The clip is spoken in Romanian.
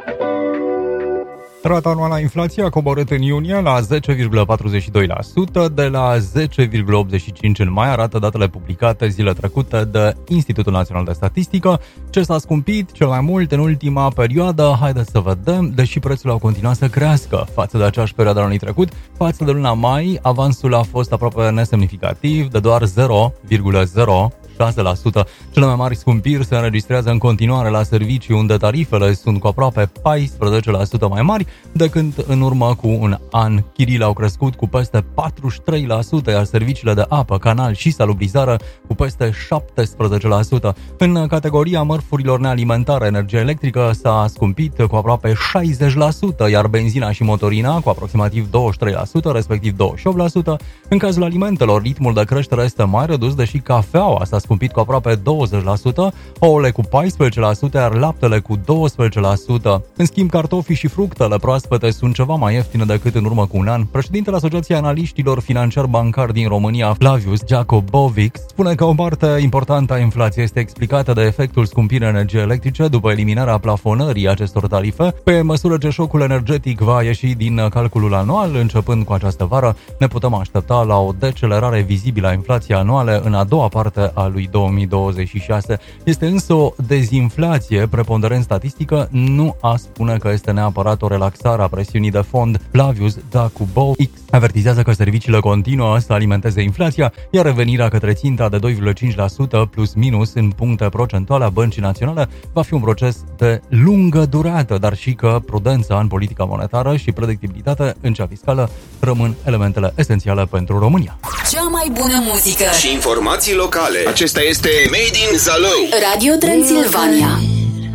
Rata anuală a inflației a coborât în iunie la 10,42%, de la 10,85% în mai, arată datele publicate zile trecute de Institutul Național de Statistică. Ce s-a scumpit cel mai mult în ultima perioadă? Haideți să vedem. Deși prețurile au continuat să crească față de aceeași perioadă anului trecut, față de luna mai, avansul a fost aproape nesemnificativ, de doar 0,06%. Cele mai mari scumpiri se înregistrează în continuare la servicii, unde tarifele sunt cu aproape 14% mai mari decât în urmă cu un an. Chiriile au crescut cu peste 43%, iar serviciile de apă, canal și salubrizare cu peste 17%. În categoria mărfurilor nealimentare, energia electrică s-a scumpit cu aproape 60%, iar benzina și motorina cu aproximativ 23%, respectiv 28%. În cazul alimentelor, ritmul de creștere este mai redus, deși cafeaua s-a scumpit cu aproape 20%, ouăle cu 14%, iar laptele cu 12%. În schimb, cartofii și fructele proaspete sunt ceva mai ieftine decât în urmă cu un an. Președintele Asociației Analiștilor Financiar-Bancari din România, Flavius Jacobovic, spune că o parte importantă a inflației este explicată de efectul scumpirii energiei electrice după eliminarea plafonării acestor tarife. Pe măsură ce șocul energetic va ieși din calculul anual, începând cu această vară, ne putem aștepta la o decelerare vizibilă a inflației anuale în a doua parte a lui 2026. Este însă o dezinflație preponderent statistică, nu a spune că este neapărat o relaxare a presiunii de fond. Flavius Jacobovic avertizează că serviciile continuă să alimenteze inflația, iar revenirea către ținta de 2,5% plus minus în puncte procentuale a Băncii Naționale va fi un proces de lungă durată, dar și că prudența în politica monetară și predictibilitate în cea fiscală rămân elementele esențiale pentru România. Cea mai bună muzică și informații locale. Acesta este Made in Zalău. Radio Transilvania.